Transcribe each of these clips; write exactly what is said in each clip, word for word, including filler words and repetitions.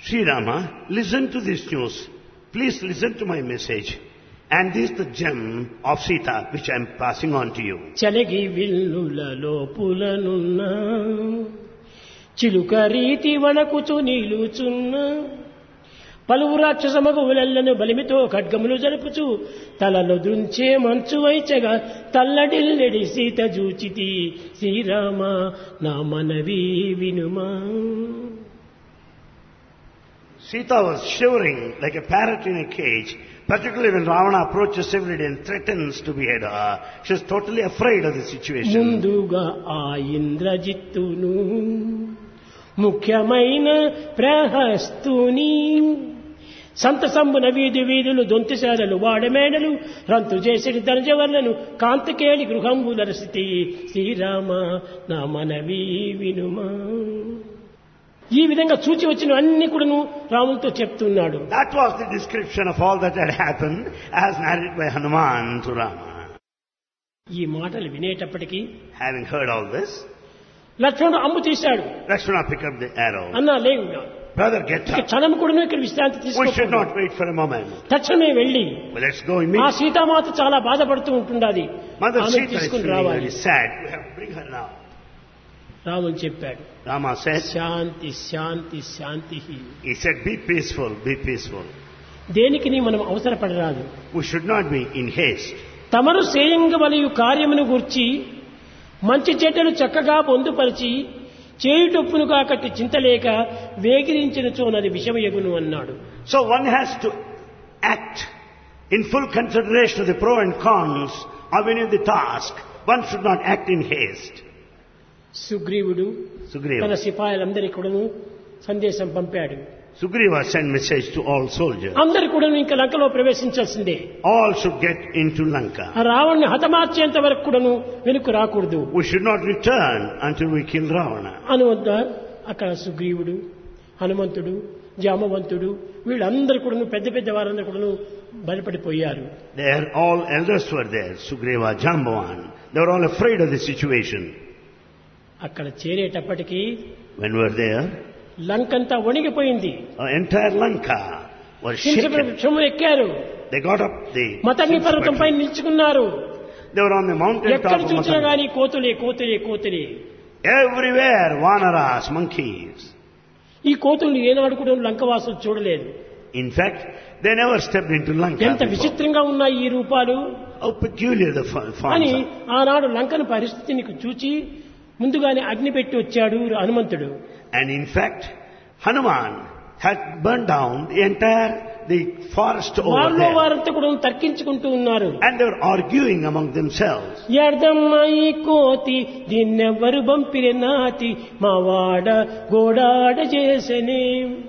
Sri Rama, listen to this news. Please listen to my message. And this is the gem of Sita which I am passing on to you. చలగి విల్లులలో పులనున్న చిలుక రీతి వణకుచు నిలుచున్న పలువు రాక్షసమగువులెల్లను బలిమితో ఖడ్గములు జరుపుచు తలలో దృంచే మంచు వైచగా తల్లడిల్లెడి సీత జూచితి శ్రీరామ నా మనవి వినుమా. Sita was shivering like a parrot in a cage, particularly when Ravana approaches every day and threatens to behead her. She was totally afraid of the situation. ముందుగా ఆ ఇంద్రజిత్తును ముఖ్యమైన ప్రహస్తుని సంతసంబున వీధి వీధులు దొంతిశాలలు వాడమేడలు రంతు చేసిడి ధనజవర్లను కాంతకేళి గృహంబులరసితి శ్రీరామ నా మనవి వినుమా. ఈ విధంగా చూచి వచ్చిన అన్ని కూడాను రాములతో చెప్తున్నాడు. That was the description of all that had happened as narrated by Hanuman to Rama. ఈ మాటలు వినేటప్పటికీ Having heard all this, లక్ష్మణుడు అంబు తీశాడు. Lakshmana picked up the arrow. అన్నా లేవు, Brother, get ఇక up. క్షణం కూడాను ఇక్కడ విశ్రాంతి We should తీసుకో. not wait for a moment. తక్షణమే వెళ్ళి Well, let's go ఆ immediately. సీతామాత చాలా బాధపడుతూ ఉంటుండాది, Mother ఆమె Sita is తీసుకుని feeling రావాలి. very sad. We have to bring her now. రాముడు చెప్పాడు, Rama said, Shanti Shanti Shanti. he said, be peaceful, be peaceful. దేనికి మనం అవసరపడరాదు. We should not be in haste. తమరు సేయంగవలయు కార్యమును గూర్చి మంచి చెడ్డలు చక్కగా పొందుపరిచి చేయుటొప్పును కాకట్టి చింతలేక వేగిరించిన చోనది విషమయగును అన్నాడు. So one has to act in full consideration of the pro and cons of any of the task. One should not act in haste. సుగ్రీవుడు తన Sugriva. సిపాయిలందరికీ కూడాను సందేశం పంపాడు. Sugriva sent message to all soldiers. అందరు కూడా ఇంకా లంకలో ప్రవేశించాల్సిందే. All should get into Lanka. ఆ రావణ్ణి హతమార్చేంత వరకు కూడాను వెనుక రాకూడదు We should not return until we kill Ravana. అనువద్ద అక్కడ సుగ్రీవుడు, హనుమంతుడు, జామవంతుడు వీళ్ళందరూ కూడాను పెద్ద పెద్ద వారందరూ కూడాను భయపడిపోయారు. There all elders were there. Sugriva, Jambavan. They were all afraid of the situation. అక్కడ చేరేటప్పటికీ When we were there, లంకంతా వణిగిపోయింది. uh, entire Lanka was shaken. వృక్షము ఎక్కారు, They got up the మతంగి పర్వతంపై నిల్చుకున్నారు. They were on the mountain top ఎక్కడ of చూసినా Matangi. గానీ కోతులే కోతులే కోతులే. Everywhere, vanaras, monkeys. ఈ కోతుల్ని ఏనాడు కూడా లంకవాసులు చూడలేదు. In fact, they never stepped into Lanka ఎంత before. విచిత్రంగా ఉన్నాయి ఈ రూపాలు How peculiar the fo- అని forms are. ఆనాడు లంకను పరిస్థితిని చూచి ముందుగానే అగ్ని పెట్టి వచ్చాడు హనుమంతుడు. And in fact, Hanuman had burned down the entire the forest over వాళ్ళలో there. వారంతా కూడా తర్కించుకుంటూ ఉన్నారు. And they were arguing among themselves. ఎర్దమ్మాయి కోతి దీన్నెవ్వరు బంపిరి నాతి మా వాడ గోడాడ చేసనే.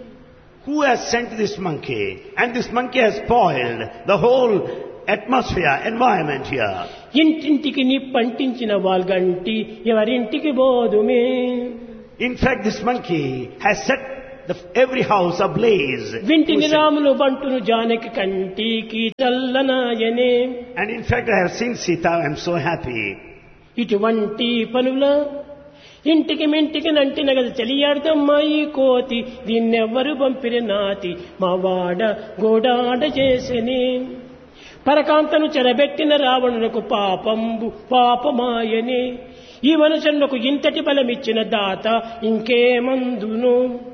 Who has sent this monkey? And this monkey has spoiled the whole atmosphere, environment here. ఇంటింటికి నిప్పంటించిన వాల్గంటి ఎవరింటికి బోధుమే. In fact, this monkey has set the, every house ablaze. వింటిని రాములు బంటును జానకి కంటికి చల్లనాయనే. And in fact, I have seen Sita. I am so happy. ఇటువంటి పనుల ఇంటికి మెంటికి నంటిన గది తెలియాడదమ్మాయి కోతి దీన్నెవ్వరు పంపిరి నాతి మా వాడ గోడాడ చేసెనే. పరకాంతను చెరబెట్టిన రావణులకు పాపంబు పాపమాయనే. ఈ మనుషులకు ఇంతటి బలమిచ్చిన దాత ఇంకేమందును.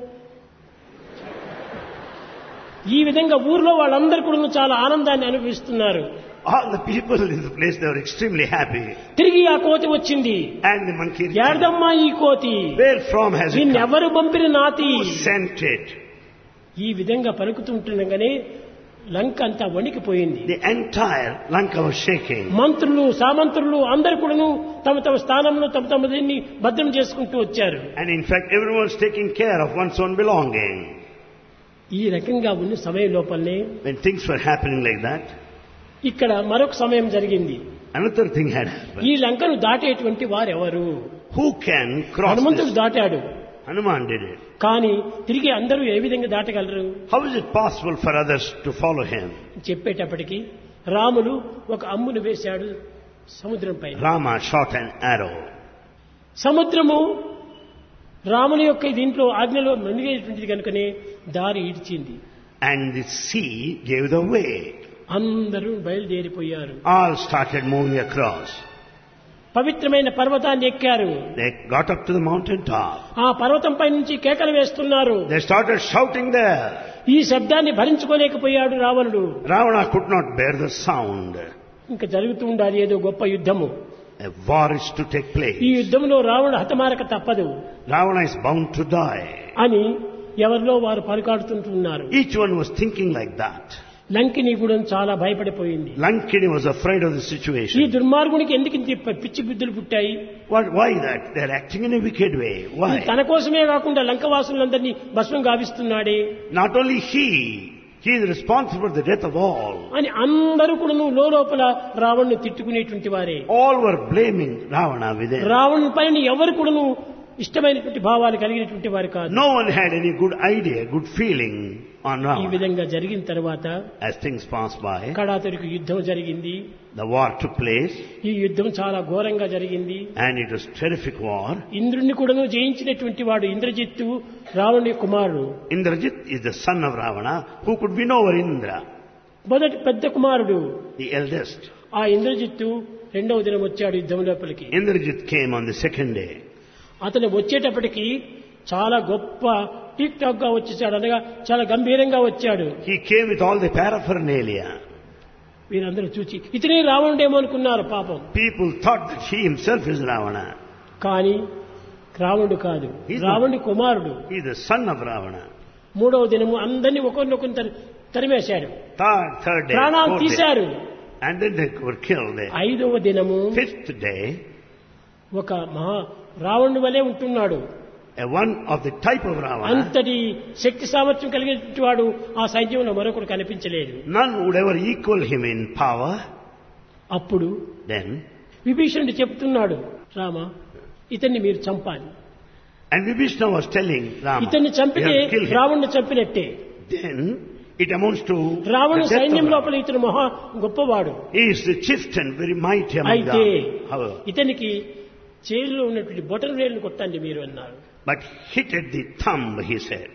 ఈ విధంగా ఊర్లో వాళ్ళందరూ కూడా చాలా ఆనందాన్ని అనుభవిస్తున్నారు. All the people in the place, they were extremely happy. తిరిగి ఆ కోతి వచ్చింది. And the monkey returned. ఏడదమ్మా ఈ కోతి Where from has it come? దీన్నెవరు పంపిన నాతి. Who sent it? ఈ విధంగా పలుకుతుంటుండగానే లంక అంతా వణికిపోయింది. The entire Lanka was shaking. మంత్రులు సామంత్రులు అందరు కూడాను తమ తమ స్థానంలో తమ తమ దీన్ని భద్రం చేసుకుంటూ వచ్చారు. And in fact, everyone's taking care of one's own belonging. ఈ రకంగా ఉన్న సమయం లోపలనే When things were happening like that, ఇక్కడ మరొక సమయం జరిగింది. another thing had happened. ఈ లంకను దాటేటువంటి వారెవరు? Who can cross హనుమంతుడు this? దాటాడు. Hanuman did it. కానీ తిరిగి అందరూ ఏ విధంగా దాటగలరు? How is it possible for others to follow him? చెప్పేటప్పటికి Ramulu ఒక అమ్మును వేశాడు సముద్రం పైన. Rama shot an arrow. సముద్రము రాముని యొక్క దీంట్లో ఆజ్ఞలో మునిగేటువంటిది కనుకనే దారి ఇడిచింది. And the sea gave the way. అందరూ బయలుదేరిపోయారు. All started moving across. పవిత్రమైన పర్వతాన్ని ఎక్కారు. They got up to the mountain top. ఆ పర్వతంపై నుంచి కేకలు వేస్తున్నారు. They started shouting there. ఈ శబ్దాన్ని భరించుకోలేకపోయాడు రావణుడు. Ravana could not bear the sound. ఇంకా జరుగుతూ ఉండాలి ఏదో గొప్ప యుద్ధము. A war is to take place. ఈ యుద్ధంలో రావణుడు హతమారక తప్పదు Ravana is bound to die. అని ఎవరిలో వారు పలుకాడుతుంటున్నారు. Each one was thinking like that. Lankini కూడా చాలా భయపడిపోయింది. Lankini was afraid of the ఈ situation. దుర్మార్గునికి ఎందుకు ఇంత పిచ్చి బుద్ధులు పుట్టాయి? What, why that? They are acting in a wicked way. Why? తన కోసమే కాకుండా లంకవాసులందరినీ భస్మం గావిస్తున్నాడే Not only he, he is responsible for the death of all. అని అందరూ కూడా లోపల రావణ్ణి తిట్టుకునేటువంటి వారే. All were blaming Ravana within. రావణుని పైన ఎవరు కూడాను ఇష్టమైనటువంటి భావాలు కలిగినటువంటి వారు కాదు. No one had any good idea, good feeling on ఈ Ravana. విధంగా జరిగిన తర్వాత As things passed by, కడాతరికి యుద్ధం జరిగింది. the war took place, ఈ యుద్ధం చాలా ఘోరంగా జరిగింది. and it was terrific war. ఇంద్రుణ్ణి కూడాను జయించినటువంటి వాడు ఇంద్రజిత్తు రావణుని కుమారుడు. Indrajit is the son of Ravana, who could win over Indra, మొదటి పెద్ద కుమారుడు. the eldest. ఆ ఇంద్రజిత్తు రెండవ దినం వచ్చాడు యుద్ధం లోపలికి. Indrajit came on the second day. అతను వచ్చేటప్పటికి చాలా గొప్ప టిక్ టాక్ గా వచ్చేసాడు, అనగా చాలా గంభీరంగా వచ్చాడు. He came with all the paraphernalia. వీరందరూ చూచి ఇతనే రావణుడేమో అనుకున్నారు పాపం. People thought that he himself is Ravana. కానీ రావణుడు కాదు, రావణుడి కుమారుడు. He is the son of Ravana. మూడవ దినము అందరినీ ఒకరినొకరు తరి- తరిమేశాడు, Third, third day, ప్రాణాలు fourth day. తీశారు. And then they were killed there. ఐదవ దినము Fifth day, ఒక మహా రావణుడి వలె ఉంటున్నాడు. a one of the type of Ravana. అంతటి శక్తి సామర్థ్యం కలిగినటువంటి వాడు ఆ సైన్యంలో మరొకడు కనిపించలేదు. None would ever equal him in power. అప్పుడు Then, విభీషణుడు చెప్తున్నాడు, రామ ఇతన్ని మీరు చంపాలి. and Vibhishana was telling Rama, ఇతన్ని you చంపితే have to kill him. రావణుని చంపినట్టే. Then, it amounts to Ravana the death సైన్యం of Ravana. లోపల ఇతను మహా గొప్పవాడు. He is the chieftain, very mighty among అయితే them. However, ఇతనికి చేతిలో ఉన్నటువంటి బొటన వేలును కొట్టండి మీరు అన్నారు. but hit at the thumb, he said.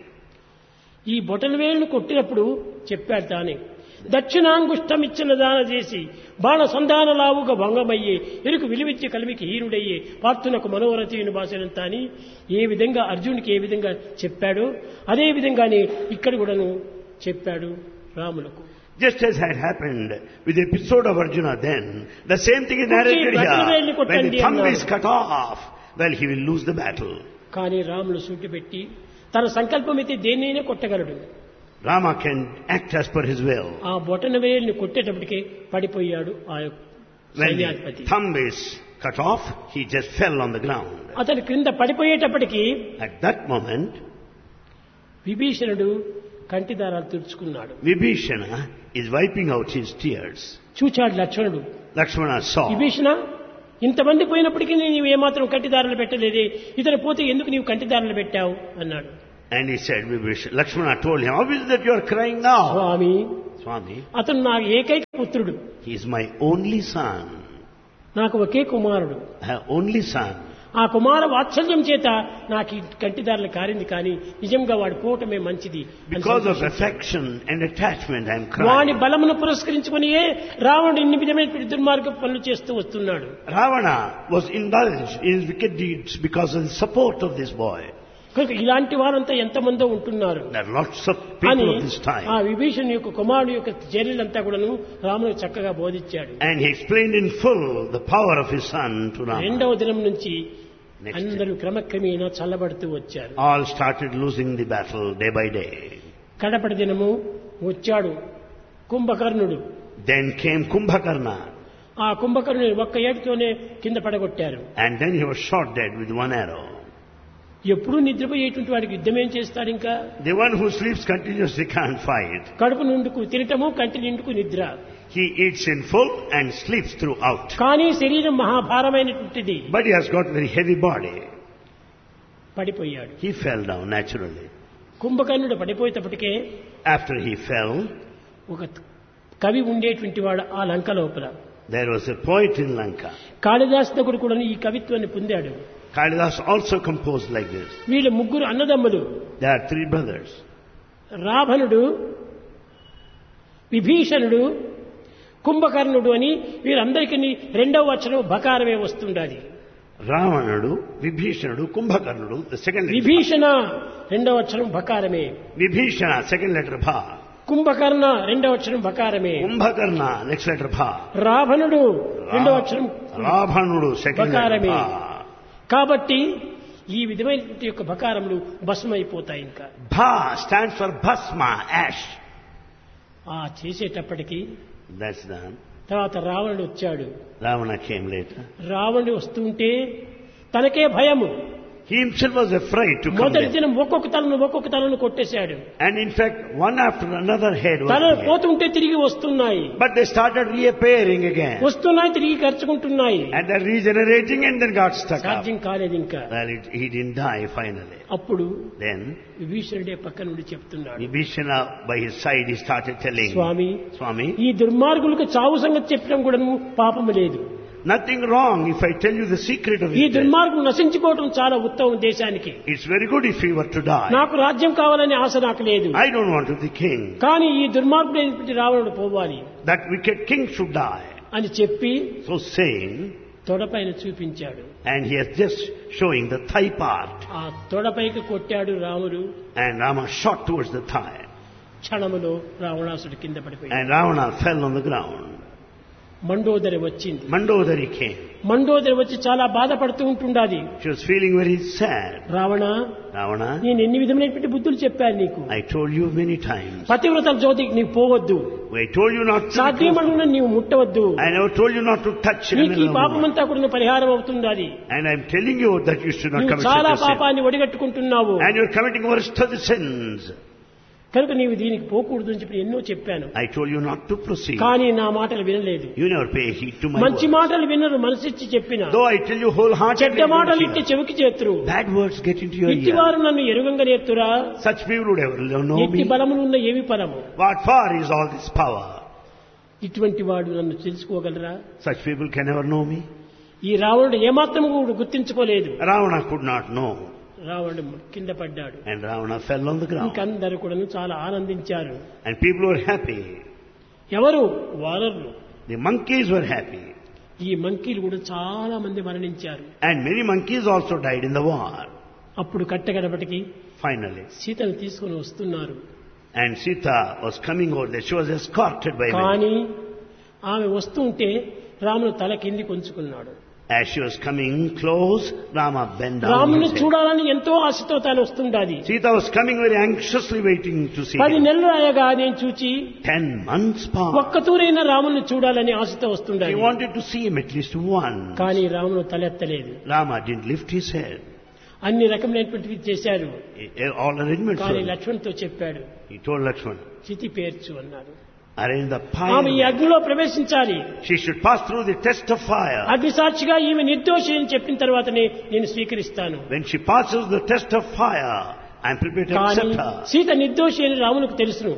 ఈ బొటన వేలును కొట్టినప్పుడు చెప్పాడు తానే, దక్షిణాంగుష్టమిచ్చిన దాన చేసి బాణ సంధాన లావుగా భంగమయ్యే ఎరుకు విలువిచ్చే కలిమికి హీరుడయ్యే పార్థునకు మనోరథీయుని భాషనంత అని ఏ విధంగా అర్జునుడికి ఏ విధంగా చెప్పాడో అదే విధంగానే ఇక్కడ కూడాను చెప్పాడు రాములకు. Just as had happened with the episode of Arjuna then, the same thing is narrated here. When the thumb is cut off, well, he will lose the battle. కానీ రాములు సూటి పెట్టి తన సంకల్పం అయితే దేన్నైనా కొట్టగలడు. Rama can act as per his will. ఆ బొటన వేలుని కొట్టేటప్పటికే పడిపోయాడు ఆ యొక్క When సైన్యాధిపతి. the thumb is cut off, he just fell on the ground. అతను క్రింద పడిపోయేటప్పటికి At that moment, విభీషణుడు కంటి దారాలు తుడుచుకున్నాడు. Vibhishana is wiping out his tears. చూచాడు లక్ష్మణుడు, Lakshmana saw. విభీషణ ఇంతమంది పోయినప్పటికీ నీవు ఏమాత్రం కంటిదారులు పెట్టలేదే, ఇతను పోతే ఎందుకు నీవు కంటిదారులు పెట్టావు అన్నాడు. And he said, Vibhishana, Lakshmana told him, how is it that you are crying now? Swamy, Swami, అతను నా ఏకైక పుత్రుడు, he is my only son. నాకు ఒకే కుమారుడు. I have only son. ఆ కుమార వాత్సల్యం చేత నాకు ఈ కంటిదారులు కారింది, కానీ నిజంగా వాడు పోవటమే మంచిది అని Because of సంతోషించాడు. affection and attachment, I am వాని crying. బలమును పురస్కరించుకునియే రావణుడు ఇన్ని విధమైన దుర్మార్గ పనులు చేస్తూ వస్తున్నాడు. Ravana was indulged in his wicked deeds because of the support of this boy. కనుక ఇలాంటి వారంతా ఎంతమందో ఉంటున్నారు There are lots of అని people of this ఆ time. విభీషణ్ యొక్క కుమారుడు యొక్క చర్యలంతా కూడాను రాముడు చక్కగా బోధించాడు. And he explained in full the power of his son to Rama. రెండవ దినం నుంచి Next అందరూ క్రమక్రమేణా చల్లబడుతూ వచ్చారు. all started losing the battle day by day. కడపటి దినము వచ్చాడు కుంభకర్ణుడు. Then came Kumbhakarna, ఆ కుంభకర్ణుని ఒక్క ఏటితోనే కింద పడగొట్టారు. and then he was shot dead with one arrow. ఎప్పుడూ నిద్రపోయేటువంటి వాడికి యుద్ధం ఏం చేస్తాడు? ఇంకా The one who sleeps continuously can't fight. కడుపు నిండుకు తినటము, కంటి నిండుకు నిద్ర. He eats in full and sleeps throughout. కానీ శరీరం మహాభారమైనటువంటిది. But he has got very heavy body. పడిపోయాడు. He fell down naturally. కుంభకర్ణుడు పడిపోయేటప్పటికే After he fell, ఒక కవి ఉండేటువంటి వాడు ఆ లంక లోపల. there was a poet in Lanka. Kalidasa దగ్గర కూడా ఈ కవిత్వాన్ని పొందాడు. Kalidas also composed like this. వీళ్ళు ముగ్గురు అన్నదమ్ములు. There are three brothers. రావణుడు, విభీషణుడు, కుంభకర్ణుడు అని వీరందరికీ రెండవ వచనం బకారమే వస్తుండాలి. Ravananudu, Vibhishanudu, Kumbhakarnudu, the second letter. Vibhishana రెండవ వచనం బకారమే. Vibhishana, second letter Bha. Kumbhakarna రెండవ వచనం బకారమే. Kumbhakarna, next letter Bha. రావణుడు రెండవ వచనం Ravananudu, second letter Bha. కాబట్టి ఈ విధమైన యొక్క బకారములు భస్మైపోతాయి. ఇంకా Bha stands for Bhasma, ash. ఆ చేసేటప్పటికి That's done. తర్వాత రావణుడు వచ్చాడు. Ravana came later. రావణుడు వస్తుంటే తనకే భయము. He himself was afraid to come మొదటి there. దినం ఒక్కొక్క తలను ఒక్కొక్క తలను కొట్టేశాడు. And in fact, one after another head was తల there. పోతుంటే తిరిగి వస్తున్నాయి, But they started reappearing again. వస్తున్నాయి తిరిగి ఖర్చుకుంటున్నాయి. And they're regenerating and then got stuck up. సాధ్యం కాలేదు ఇంకా. Well, it, he didn't die finally. అప్పుడు Then, విభీషణుడే పక్క నుండి చెప్తున్నాడు, Vibhishana by his side, he started telling, Swamy, Swami, ఈ దుర్మార్గులకు చావు సంగతి చెప్పడం కూడా పాపము లేదు. nothing wrong if I tell you the secret of ఈ it. దుర్మార్గులు నశించుకోవడం చాలా ఉత్తమం దేశానికి. It's very good if he were to die. నాకు రాజ్యం కావాలనే ఆశ నాకు లేదు. I don't want to be king. కానీ ఈ దుర్మార్గుడైనటువంటి రావణుడు పోవాలి That wicked king should die. అని చెప్పి So saying, తొడపైన చూపించాడు. and he is just showing the thigh part. ఆ తొడపైకి కొట్టాడు రాముడు. And Rama shot towards the thigh. క్షణములో రావణాసుడు కింద పడిపోయాడు. And Ravana fell on the ground. Mandodari వచ్చింది. Mandodari came. మండోదరి వచ్చి చాలా బాధపడుతూ ఉంటుండాలి. She was feeling very sad. Ravana, Ravana, నేను ఎన్ని విధమైనటువంటి బుద్ధులు చెప్పాను నీకు. I told you many times. పతివ్రతల జోతికి నీవు పోవద్దు. I told you not to. సాధ్యమనున్న నీవు ముట్టవద్దు. I never told you not to touch నీకు ఈ another woman. పాపమంతా కూడా పరిహారం అవుతుండాలి. And I'm telling you that you should not నీవు commit చాలా such a sin. పాపాన్ని ఒడిగట్టుకుంటున్నావు. And you're committing worst of the sins. కనుక నీవు దీనికి పోకూడదు అని చెప్పి ఎన్నో చెప్పాను. I told you not to proceed. కానీ నా మాటలు వినలేదు. You never pay heed to my మంచి words. మాటలు వినరు, మనసిచ్చి చెప్పిన. Though I tell you wholeheartedly, చెడ్డ మాటలు ఇంటి చెవికి చేతురు. bad words get into your ear. ఇట్టివారు నన్ను ఎరుగంగా నేర్తురా. Such people would ever know ఎట్టి me. బలములున్న ఏవి పరము. What for is all this power? ఇటువంటి వాడు నన్ను తెలుసుకోగలరా? Such people can never know me. ఈ రావణుడు ఏమాత్రము కూడా గుర్తించుకోలేదు. Ravana could not know. రావణుడు కింద పడ్డాడు. And Ravana fell on the ground. ఇంకందరూ కూడా చాలా ఆనందించారు. And people were happy. ఎవరు? వానరులు. The monkeys were happy. ఈ మంకీలు కూడా చాలా మంది మరణించారు. And many monkeys also died in the war. అప్పుడు కట్టగడపటికి Finally. సీతను తీసుకుని వస్తున్నారు. And Sita was coming over there. She was escorted by many. కానీ ఆమె వస్తుంటే రాముడు తల కిందికి ఉంచుకున్నాడు. As she was coming close, Rama bent down రాముని his head. చూడాలని ఎంతో ఆశతో తాను వస్తుండాది. Sita was coming very anxiously waiting to see పది him. నెలలు అయ్యగా నేను చూచి Ten months passed. ఒక్కతూరైనా రాముని చూడాలని ఆశతో He వస్తుండాలి. wanted to see him at least once. కానీ రాముడు తలెత్తలేదు. Rama didn't lift his head. అన్ని రకమైనటువంటివి చేశారు. All arrangements కానీ were. లక్ష్మణ్తో చెప్పాడు, He told Lakshmana, చితి పేర్చు అన్నాడు. arrange the ఆమె ఈ fire. అగ్నిలో ప్రవేశించాలి. She should pass through the test of fire. అగ్ని సాక్షిగా ఈమె నిర్దోషి అని చెప్పిన తర్వాతనే నేను స్వీకరిస్తాను. When she passes the test of fire, I am prepared to కానీ accept her. సీత నిర్దోషి అని రామునికి తెలుసును.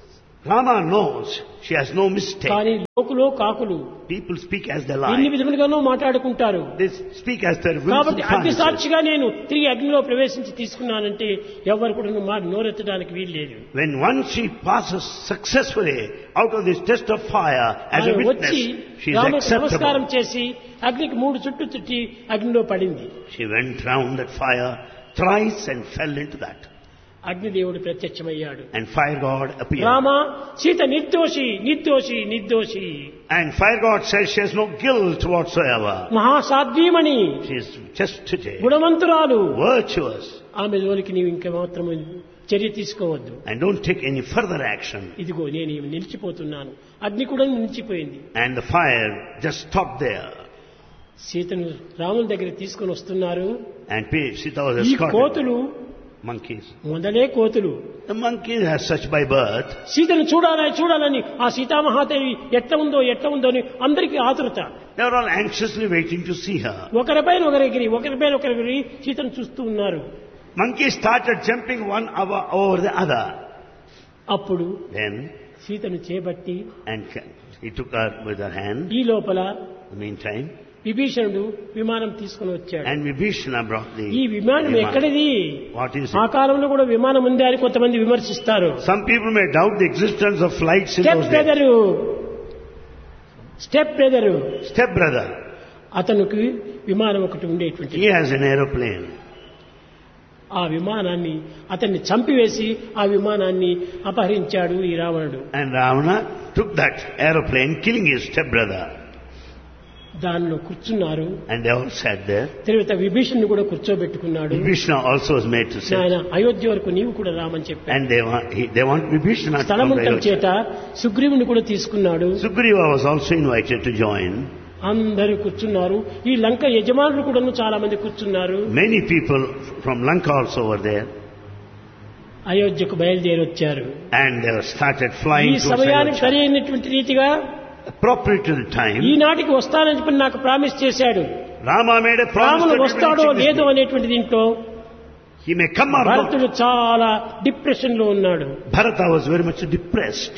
Rama knows she has no mistake. కానీ లోకులో కాకులు People speak as they ఎన్ని lie. విధములుగానో మాట్లాడుకుంటారు. They speak as their wills కాబట్టి and అగ్ని fancies. సాక్షిగా నేను తిరిగి అగ్నిలో ప్రవేశించి తీసుకున్నానంటే ఎవరు కూడా మా నోరెత్తడానికి వీలు లేదు. When once she passes successfully out of this test of fire as a ఆమె witness, వచ్చి she is రాముడికి నమస్కారం acceptable. చేసి అగ్నికి మూడు చుట్టూ చుట్టి అగ్నిలో పడింది. She went round that fire thrice and fell into that. అగ్నిదేవుడు ప్రత్యక్షమయ్యాడు. And fire god appeared. Rama, Sita నిర్దోషి నిర్దోషి నిర్దోషి. And fire god says she has no guilt whatsoever. మహాసాధ్వీమణి, She is chastity, గుణవంతురాలు. virtuous, ఆమె జోలికి నీవు ఇంకా మాత్రం చర్య తీసుకోవద్దు. and don't take any further action. ఇదిగో నేను ఈమె నిలిచిపోతున్నాను. అగ్ని కూడా నిలిచిపోయింది. And the fire just stopped there. సీతను రాముల దగ్గర తీసుకొని వస్తున్నారు. And Sita was ఈ escorted. కోతులు Monkeys. మొదలే కోతులు. The monkey has such by birth. సీతను చూడాలని చూడాలని ఆ సీతామహాదేవి ఎట్లా ఉందో ఎట్లా ఉందో అని అందరికీ ఆతురత. They were all anxiously waiting to see her. ఒకరిపైన ఒకరికి ఒకరిపైన ఒకరికి సీతను చూస్తూ ఉన్నారు. Monkey started jumping one over, over the other. అప్పుడు Then, సీతను చేపట్టి and he took her with her hand. ఈ లోపల In the meantime, విభీషణుడు విమానం తీసుకుని వచ్చాడు. And Vibhishana brought the ఈ విమానం Vimana. ఎక్కడిది? What is ఆ it? కాలంలో కూడా విమానం ఉంది అని కొంతమంది విమర్శిస్తారు. Some people may doubt the existence of flights in step those days. Brother step brother Step brother, అతనికి విమానం ఒకటి ఉండేటువంటి he has an aeroplane. ఆ విమానాన్ని అతన్ని చంపివేసి ఆ విమానాన్ని అపహరించాడు ఈ రావణుడు. And Ravana took that aeroplane, killing his step brother. దానిలో కూర్చున్నారు. And they all sat there. తర్వాత విభీషణుని కూడా కూర్చోబెట్టుకున్నాడు. Vibhishana also was made to sit. ఆయన అయోధ్య వరకు నీవు కూడా రామని చెప్పాడు. And they want, he, they want Vibhishana to come to స్థలముంటం చేత Ayodhya. సుగ్రీవుని కూడా తీసుకున్నాడు. Sugriva was also invited to join. అందరూ కూర్చున్నారు. ఈ లంక యజమానులు కూడా చాలా మంది కూర్చున్నారు. Many people from Lanka also were there. అయోధ్యకు బయలుదేరి వచ్చారు. And they started ఈ flying to సమయానికి Ayodhya. సరి అయినటువంటి రీతిగా Appropriate to the time, ఈనాటికి వస్తానని చెప్పి నాకు ప్రామిస్ చేశాడు. Rama made a promise రాముడు that he will వస్తాడో reach this లేదో day. అనేటువంటి దీంట్లో He may come or not. భరతుడు చాలా డిప్రెషన్ లో ఉన్నాడు. Bharata was very much depressed.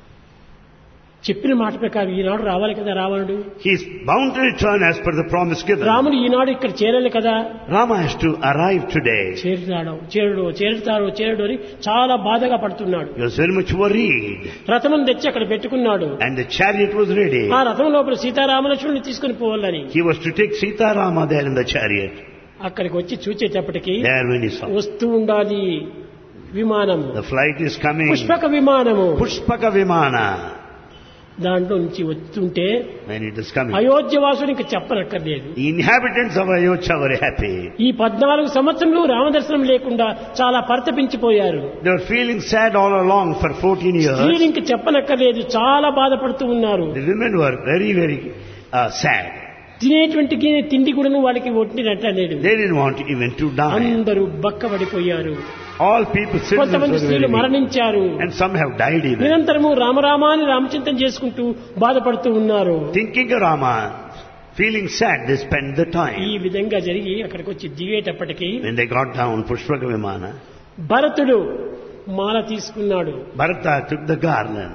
చెప్పిన మాట ప్రకారం ఈనాడు రావాలి కదా రావణుడు. He is bound to return as per the promise given. రాముడు ఈనాడు ఇక్కడ చేరాలి కదా. Rama has to arrive today. చేరుతాడు చేరుడు చేరుతాడు చేరుడు అని చాలా బాధగా పడుతున్నాడు. He was very much worried. రథమును తెచ్చి అక్కడ పెట్టుకున్నాడు. And the chariot was ready. ఆ రథం లోపల సీతారామలక్ష్మణుని తీసుకుని పోవాలని He was to take Sita Rama there in the chariot. అక్కడికి వచ్చి చూచేటప్పటికి There when he saw. వస్తూ ఉండాలి విమానం. The flight is coming. Pushpaka విమానము Pushpaka Vimana. దాంట్లో నుంచి వస్తుంటే When it is coming. Ayodhya వాసునికి చెప్పనక్కర్లేదు. The inhabitants of Ayodhya were happy. ఈ పద్నాలుగు సంవత్సరంలో రామదర్శనం లేకుండా చాలా పరితపించిపోయారు. They were feeling sad all along for fourteen years. స్త్రీలింక చెప్పనక్కర్లేదు, చాలా బాధపడుతూ ఉన్నారు. The women were very, very uh, sad. తినేటువంటి గి- తిండి కూడా వాళ్ళకి ఒట్టినట్లేదు. They didn't want even to die. అందరూ బక్కబడిపోయారు. All people, citizens కొంతమంది were స్త్రీలు very weak. మరణించారు. And some have died even. నిరంతరము రామరామాని రామచింతన చేసుకుంటూ బాధపడుతూ ఉన్నారు. Thinking of Rama, feeling sad, they spent the ఈ time. విధంగా జరిగి అక్కడికి వచ్చి దిగేటప్పటికి When they got down Pushpaka Vimana, భరతుడు మాల తీసుకున్నాడు. Bharata took the garland.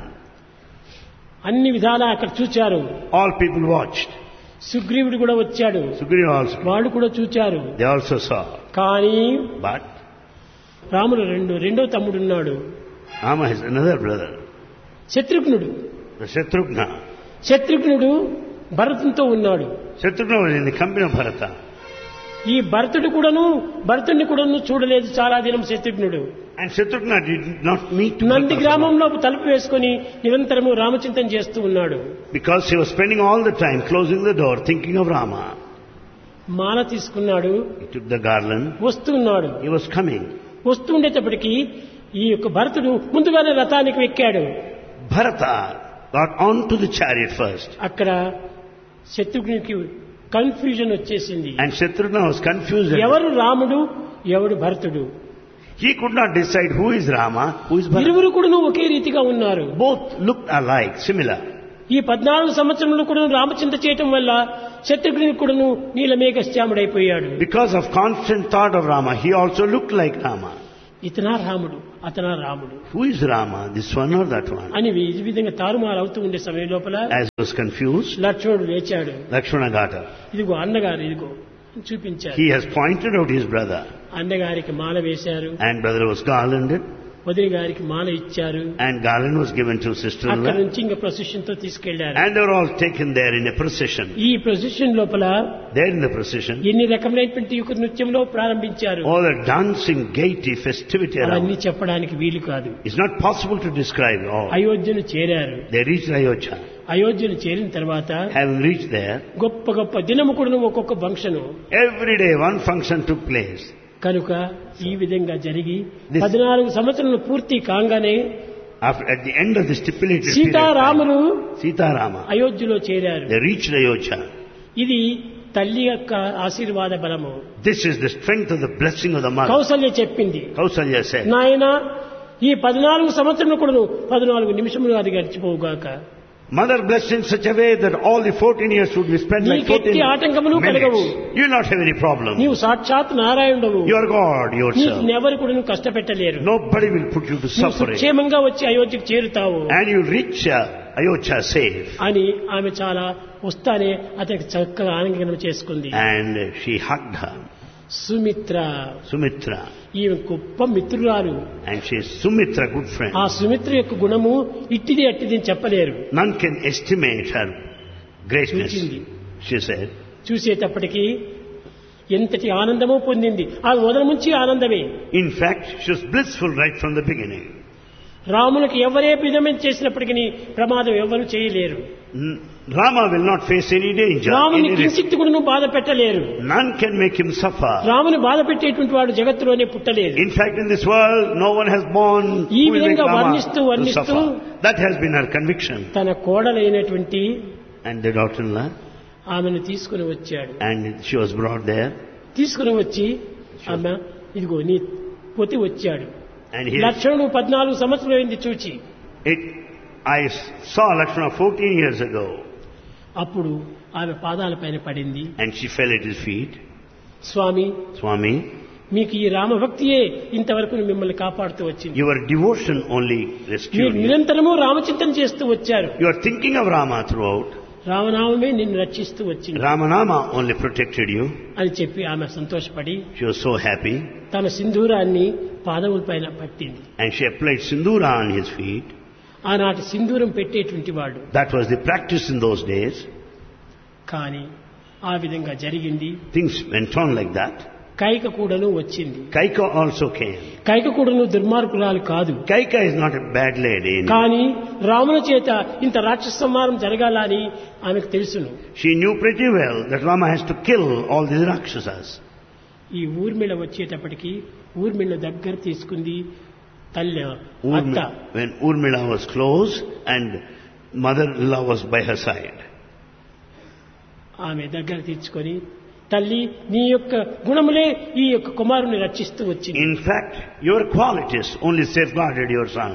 అన్ని విధాలా అక్కడ చూచారు. All people watched. సుగ్రీవుడు కూడా వచ్చాడు. Sugriva also. వాళ్ళు కూడా చూచారు. They also saw. కానీ But రాముడు రెండు రెండో తమ్ముడు ఉన్నాడు, Rama has another brother, Shatrughnudu. the Shatrughna. శత్రుఘ్నుడు భరతునితో ఉన్నాడు. Shatrughna was in the company of Bharata. ఈ భరతుడు కూడాను భరతుడిని కూడాను చూడలేదు చాలా దినం శత్రుఘ్నుడు. And Shatrughna did not meet to Nandi Bharata గ్రామంలో తలుపు వేసుకుని నిరంతరము రామచింతన చేస్తూ ఉన్నాడు. because he was spending all the time closing the door thinking of Rama. మాల తీసుకున్నాడు, He took the garland. వస్తున్నాడు. He was coming. వస్తుండేటప్పటికి ఈ యొక్క భరతుడు ముందుగానే రథానికి ఎక్కాడు. Bharata got onto the chariot first. అక్కడ శత్రుఘ్నునికి కన్ఫ్యూజన్ వచ్చేసింది. And Shatrughna was confused. ఎవరు రాముడు ఎవడు భరతుడు? He could not decide who is Rama, who is Bharata. ఇరువురు కూడా ఒకే రీతిగా ఉన్నారు. Both looked alike, similar. ఈ పద్నాలుగు సంవత్సరంలో కూడా రామచింత చేయటం వల్ల శత్రుఘ్నునికి కూడాను నీలమేఘశ్యాముడైపోయాడు. Because of constant thought of Rama, he also looked like Rama. ఇతనా రాముడు అతనా రాముడు Who is Rama, this one or that one? అని ఈ విధంగా తారుమారు అవుతూ ఉండే సమయం లోపల As he was confused, లక్ష్మణుడు లేచాడు. Lakshmana got up. ఇదిగో అన్నగారు ఇదిగో అని చూపించారు. He has pointed out his brother. అన్నగారికి మాల వేశారు, And brother was garlanded. వదిన గారికి మాల ఇచ్చారు. And garland was given to అక్కడ sister-in-law. నుంచి ఇంకా ప్రొసెషన్ తో తీసుకెళ్లారు. And they were all taken there in a procession. ఈ ప్రొసెషన్ లోపల There in the procession, ఎన్ని రకమైనటువంటి యొక్క నృత్యంలో ప్రారంభించారు. all the dancing, gaiety, festivity అవన్నీ around. చెప్పడానికి వీలు కాదు. It's not possible to describe all. అయోధ్యను చేరారు. They reached Ayodhya. అయోధ్యను చేరిన తర్వాత Having reached there, గొప్ప గొప్ప దినము కూడా ఒక్కొక్క function. every day one function took place. కనుక ఈ విధంగా జరిగి This- పద్నాలుగు సంవత్సరాలు పూర్తి కాగానే After, at the end of the stipulated period, Seetharamulu Sita Rama, అయోధ్యలో చేరారు. they reached Ayodhya. ఇది తల్లి యొక్క ఆశీర్వాద బలము. This is the strength of the blessing of the mother. Kaushalya చెప్పింది, Kausalya said, నాయన ఈ పద్నాలుగు సంవత్సరాలు కూడా పద్నాలుగు నిమిషములు అది గడిచిపోవుగాక. Mother blessed in such a way that all the fourteen years would be spent like నీకెట్టి fourteen ఆటంకములు కలగవు. minutes. You will not have any problem. నీవు సాక్షాత్ నారాయణుడవు. You are God నీకు yourself. ఎవరు కూడా నువ్వు కష్టపెట్టలేరు. Nobody will put you to నువ్వు suffering. క్షేమంగా వచ్చి అయోధ్యకు చేరుతావు. And you will reach uh, Ayodhya safe. అని ఆమె చాలా వస్తానే అతనికి చక్కగా ఆనందం చేసుకుంది. And she hugged her. Sumitra, Sumitra. ఈమె గొప్ప మిత్రురాలు. And she is Sumitra, good friend. ఆ సుమిత్ర యొక్క గుణము ఇట్టిది అట్టిది అని చెప్పలేరు. None can estimate her greatness, చూచింది. she said. చూసేటప్పటికి ఎంతటి ఆనందమో పొందింది. ఆ మొదలు నుంచి ఆనందమే. In fact, she was blissful right from the beginning. రామునికి ఎవరే విధమైన చేసినప్పటికీ ప్రమాదం ఎవరు చేయలేరు. N- Rama will not face any danger. రాముని Any risk. కించిత్తు కూడా బాధ పెట్టలేరు. None can make him suffer. రాముని బాధ పెట్టేటువంటి వాడు జగత్తులోనే పుట్టలేదు. In fact, in this world, no one has born ఈ who will make విధంగా Rama వర్ణిస్తూ to వర్ణిస్తూ suffer. That has been her conviction. తన కోడలైనటువంటి And the daughter-in-law, ఆమెను తీసుకుని వచ్చాడు. and she was brought there. తీసుకుని వచ్చి ఆమె ఇదిగో నీ పొతి వచ్చాడు. And he, లక్షణుడు పద్నాలుగు సంవత్సరాలు అయింది చూచి. it, I saw Lakshmana fourteen years ago, అప్పుడు ఆమె పాదాల పైన పడింది. and she fell at his feet. Swamy, Swami, మీకు ఈ రామభక్తియే ఇంతవరకు మిమ్మల్ని కాపాడుతూ వచ్చింది. your devotion only మీరు rescued you. నిరంతరము రామచింతన చేస్తూ వచ్చారు. You are thinking of Rama throughout. రామనామమే నిన్ను రక్షిస్తూ వచ్చింది Ramanama only protected you. అని చెప్పి ఆమె సంతోషపడి She was so happy. తన సింధూరాన్ని పాదముల పైన పట్టింది. And she applied sindura on his feet. ఆనాటి సింధూరం పెట్టేటువంటి వాడు. That was the practice in those days. కానీ ఆ విధంగా జరిగింది. Things went on like that. Kaika కూడాను వచ్చింది. Kaika also came. కైక కూడాను దుర్మార్గురాలు కాదు. Kaika is not a bad lady. కానీ రాముల చేత ఇంత రాక్షస సంహారం జరగాలని ఆమెకు తెలుసును. She knew pretty well that Rama has to kill all these Rakshasas. ఈ ఊర్మిళ వచ్చేటప్పటికి ఊర్మిళ దగ్గర తీసుకుంది తల్లి అత్త. Urmi- when Urmila was close and mother-in-law was by her side. ఆమె దగ్గర తీర్చుకొని తల్లి నీ యొక్క గుణములే ఈ యొక్క కుమారుని రక్షిస్తూ వచ్చింది. In fact, your qualities only safeguarded your son.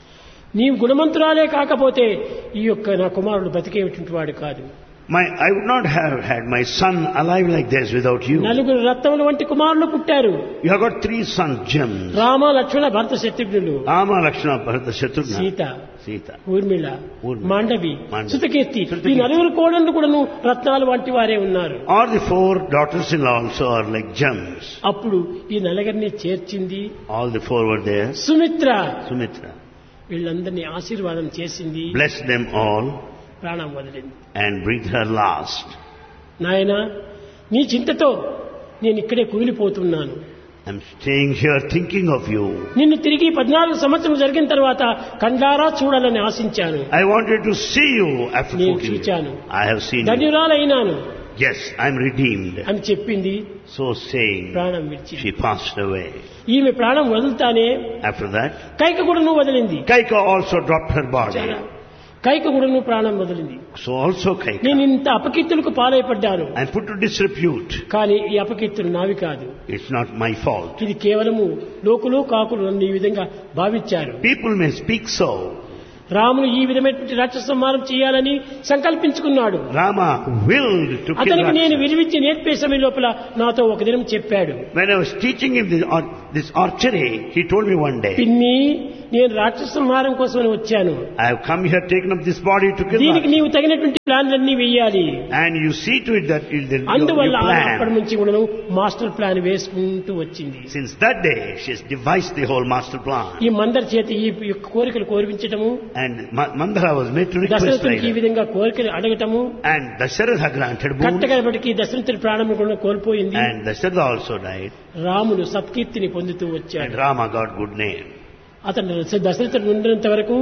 నీవు గుణవంతురాలే కాకపోతే ఈ యొక్క నా కుమారుడు బతికేటువంటి వాడు కాదు. My, I would not have had my son alive like this without you. నలుగురు రత్నముల వంటి కుమారులు పుట్టారు. You have got three son gems. Rama, Lakshmana, Bharata, శత్రుఘ్నులు, Rama, Lakshmana, Bharata, Shatrugna. Sita, Sita. Urmila, Urmila, Mandovi, Mandovi, సుతకీర్తి. ఈ శృతకీర్తి. నలుగురు కోడళ్ళు కూడాను రత్నాలు వంటి వారే ఉన్నారు. All the four daughters-in-law also are like gems. అప్పుడు ఈ నలుగురిని చేర్చింది All the four were there. Sumitra. Sumitra వీళ్ళందరినీ ఆశీర్వాదం చేసింది. blessed them all ప్రాణం వదిలింది. and breathed her last. నాయనా, నీ చింతతో నేను ఇక్కడే కుమిలిపోతున్నాను. I'm staying here thinking of you. నిన్ను తిరిగి పద్నాలుగు సంవత్సరం జరిగిన తర్వాత కండారా చూడాలని ఆశించాను. I wanted to see you after నేను fourteen years. చూచాను. I have seen you. ధన్యురాలైనాను Yes, I'm redeemed. అని చెప్పింది. So saying, ప్రాణం విడిచింది. she passed away. ఈమె ప్రాణం వదులుతానే After that, కైక కూడాను వదిలింది. Kaika also dropped her body. Kaika కూడాను ప్రాణం వదిలింది. So also Kaika. నేను ఇంత అపకీర్తులకు పాలైపడ్డాను. I'm put to disrepute. కానీ ఈ అపకీర్తులు నావి కాదు. It's not my fault. ఇది కేవలము లోకులు కాకులు నన్ను ఈ విధంగా భావించారు. People may speak so. రాముడు ఈ విధమైనటువంటి రాక్షస సంహారం చేయాలని సంకల్పించుకున్నాడు. Rama willed to kill అతనికి నేను Rakshasa. విలువించి నేర్పే సమయం లోపల నాతో ఒక దినం చెప్పాడు. When I was teaching him this, ar- this archery, he told me one day, పిన్ని, నేను రాక్షస సంహారం కోసమని వచ్చాను. I have come here taken up this body to kill దీనికి Rakshasa. నీవు తగినటువంటి ప్లాన్లన్నీ వేయాలి. And you see to it that you, you, you అందువల్ల ఆమె అప్పటి plan. నుంచి కూడాను మాస్టర్ ప్లాన్ వేసుకుంటూ వచ్చింది. Since that day, she has devised the whole master plan. ఈ మందరి చేత ఈ యొక్క కోరికలు కోరిపించటము, And Ma- Mandara was made to request like దశరథునికి ఈ that. విధంగా కోరికలు అడగటము, And Dasharatha granted boon. కట్టగడబడికి దశరథుడి ప్రాణం కూడా కోల్పోయింది. And Dasharatha also died. రాముడు సత్కీర్తిని పొందుతూ And వచ్చాడు. Rama got good name. అతను దశరథుడు ఉన్నంత వరకు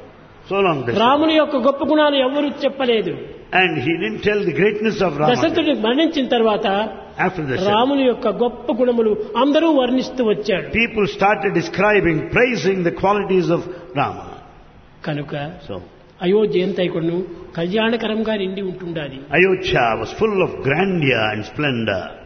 So long Dasharatha. రాముని యొక్క గొప్ప గుణాలు ఎవరూ చెప్పలేదు. And he didn't tell the greatness of Rama. దశరథుడు మరణించిన తర్వాత After Dasharatha, రాముని యొక్క గొప్ప గుణములు అందరూ వర్ణిస్తూ వచ్చాడు. people started describing, praising the qualities of Rama. కనుక So, అయోధ్య ఎంతైకొను కళ్యాణకరంగా నిండి ఉంటుండాలి. Ayodhya was full of grandeur and splendor.